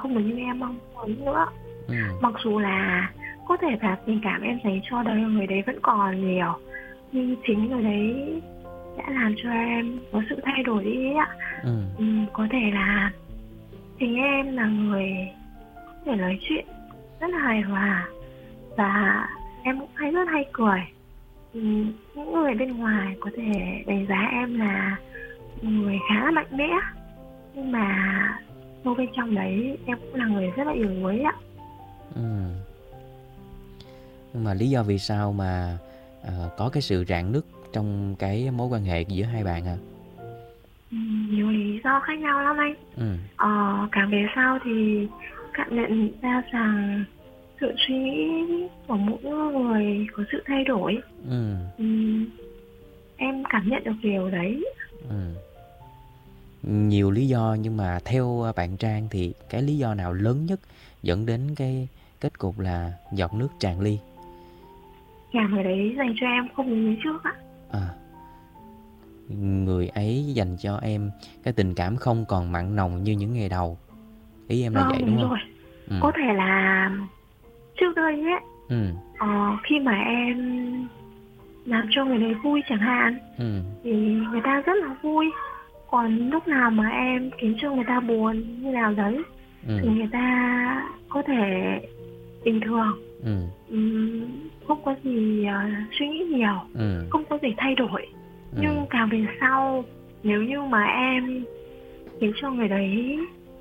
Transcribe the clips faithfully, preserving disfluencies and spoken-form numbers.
không được như em mong muốn nữa. Ừ. Mặc dù là có thể là tình cảm em dành cho đời người đấy vẫn còn nhiều, nhưng chính người đấy đã làm cho em có sự thay đổi đi ấy ạ. Ừ. Ừ, có thể là chính em là người có thể nói chuyện rất là hài hòa, và em cũng hay rất hay cười. Ừ, những người bên ngoài có thể đánh giá em là người khá là mạnh mẽ, nhưng mà sâu bên trong đấy em cũng là người rất là yếu đuối ạ. Ừ. Nhưng mà lý do vì sao mà ờ, có cái sự rạn nứt trong cái mối quan hệ giữa hai bạn à? Ừ, nhiều lý do khác nhau lắm anh. Ừ. Ờ, càng về sau thì cảm nhận ra rằng sự suy nghĩ của mỗi người có sự thay đổi. Ừ. Ừ, em cảm nhận được điều đấy. Ừ. Nhiều lý do, nhưng mà theo bạn Trang thì cái lý do nào lớn nhất dẫn đến cái kết cục là giọt nước tràn ly? Nhà người đấy dành cho em không như trước ạ. À, người ấy dành cho em cái tình cảm không còn mặn nồng như những ngày đầu. Ý em là Vâng, vậy đúng đúng không? rồi. Ừ. Có thể là trước đây ấy, Ừ. ờ, khi mà em làm cho người đấy vui chẳng hạn, Ừ. thì người ta rất là vui. Còn lúc nào mà em khiến cho người ta buồn như nào đấy, Ừ. thì người ta có thể bình thường, Ừ. ừm, không có gì uh, suy nghĩ nhiều, Ừ. không có gì thay đổi. Ừ. Nhưng càng về sau, nếu như mà em khiến cho người đấy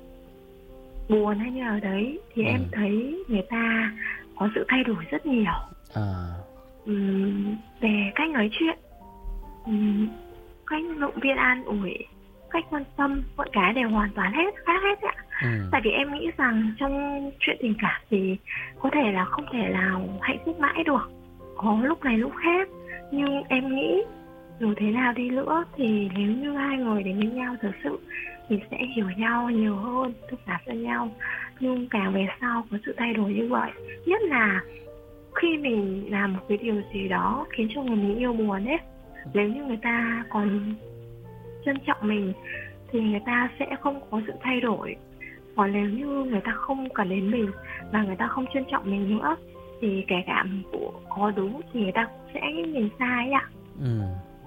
buồn hay như nào đấy, thì Ừ. em thấy người ta có sự thay đổi rất nhiều. À. Ừm, về cách nói chuyện, ừm, cách động viên an ủi, cách quan tâm, mọi cái đều hoàn toàn hết khác hết ạ. Ừ. Tại vì em nghĩ rằng trong chuyện tình cảm thì có thể là không thể nào hạnh phúc mãi được, có lúc này lúc khác. Nhưng em nghĩ dù thế nào đi nữa thì nếu như hai người đến với nhau thực sự thì sẽ hiểu nhau nhiều hơn, thông cảm cho nhau. Nhưng càng về sau có sự thay đổi như vậy, nhất là khi mình làm một cái điều gì đó khiến cho người mình yêu buồn ấy, nếu như người ta còn trân trọng mình thì người ta sẽ không có sự thay đổi. Còn nếu như người ta không cần đến mình và người ta không trân trọng mình nữa, thì kể cả mình của có đúng thì người ta cũng sẽ nghĩ mình sai ạ. Ừ.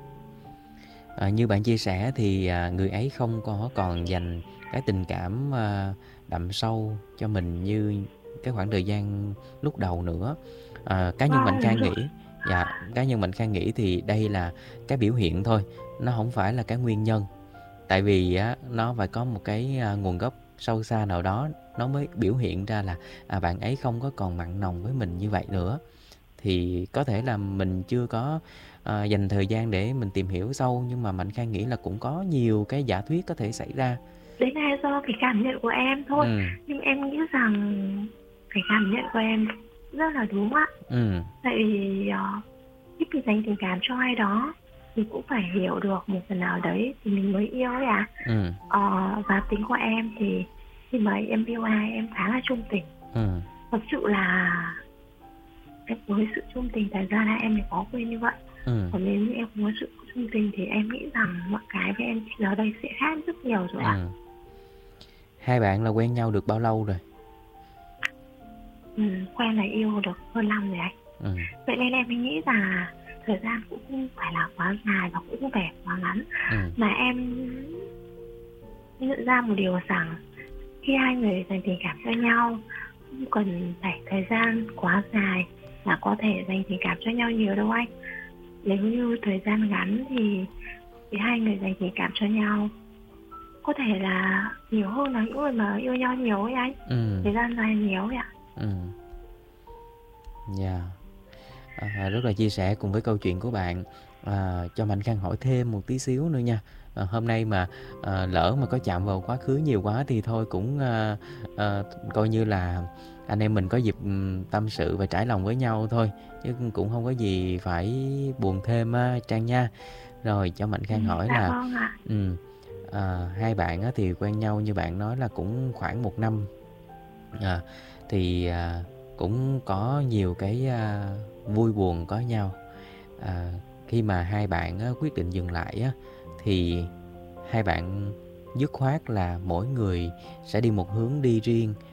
À, như bạn chia sẻ thì à, người ấy không có còn dành cái tình cảm à, đậm sâu cho mình như cái khoảng thời gian lúc đầu nữa. À, cá nhân mình Vâng, Khang đúng nghĩ, rồi. dạ, cá nhân mình Khang nghĩ thì đây là cái biểu hiện thôi, nó không phải là cái nguyên nhân. Tại vì á, nó phải có một cái à, nguồn gốc sâu xa nào đó, nó mới biểu hiện ra là à, bạn ấy không có còn mặn nồng với mình như vậy nữa. Thì có thể là mình chưa có à, dành thời gian để mình tìm hiểu sâu, nhưng mà Mạnh Khang nghĩ là cũng có nhiều cái giả thuyết có thể xảy ra. Đấy là do cái cảm nhận của em thôi. Ừ. Nhưng em nghĩ rằng cái cảm nhận của em rất là đúng ạ. Ừ. Tại vì uh, khi mình dành tình cảm cho ai đó thì cũng phải hiểu được một phần nào đấy thì mình mới yêu ấy ạ. Ừ. uh, Và tính của em thì khi mà em yêu ai em khá là trung tình. Ừ. Thật sự là em với sự trung tình thành ra là em mới có quên như vậy. Ừ. Còn nếu như em không có sự trung tình thì em nghĩ rằng mọi cái với em giờ đây sẽ khác rất nhiều rồi ạ. Ừ. Hai bạn là quen nhau được bao lâu rồi? Ừ, quen là yêu được hơn năm rồi anh. Ừ. Vậy nên em mới nghĩ rằng là thời gian cũng không phải là quá dài và cũng không phải quá ngắn. Ừ. Mà em nhận ra một điều rằng khi hai người dành tình cảm cho nhau không cần phải thời gian quá dài là có thể dành tình cảm cho nhau nhiều đâu anh. Nếu như thời gian ngắn thì, thì hai người dành tình cảm cho nhau có thể là nhiều hơn là những người mà yêu nhau nhiều ấy anh. Ừ. Thời gian dài nhiều ấy ạ. Ừ. Dạ. À, rất là chia sẻ cùng với câu chuyện của bạn. À, cho Mạnh Khang hỏi thêm một tí xíu nữa nha. À, hôm nay mà à, lỡ mà có chạm vào quá khứ nhiều quá thì thôi cũng à, à, coi như là anh em mình có dịp um, tâm sự và trải lòng với nhau thôi, chứ cũng không có gì phải buồn thêm á, Trang nha. Rồi cho Mạnh Ừ, Khang hỏi dạ là vâng ạ. um, à, hai bạn á, thì quen nhau như bạn nói là cũng khoảng một năm. À, thì à, cũng có nhiều cái à, vui buồn có nhau. À, khi mà hai bạn á, quyết định dừng lại á, thì hai bạn dứt khoát là mỗi người sẽ đi một hướng đi riêng